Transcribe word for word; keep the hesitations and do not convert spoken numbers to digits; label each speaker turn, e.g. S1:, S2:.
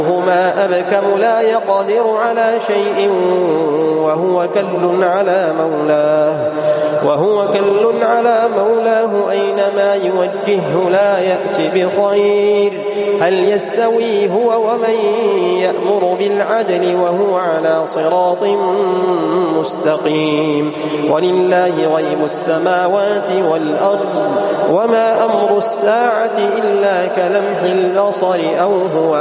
S1: هما أبكم لا يقدر على شيء وهو كل على مولاه وهو كل على مولاه أينما يوجهه لا يأتي بخير. هل يستوي هو ومن يأمر بالعدل وهو على صراط مستقيم؟ ولله غيب السماوات والأرض وما أمر الساعة إلا كلمح البصر أو هو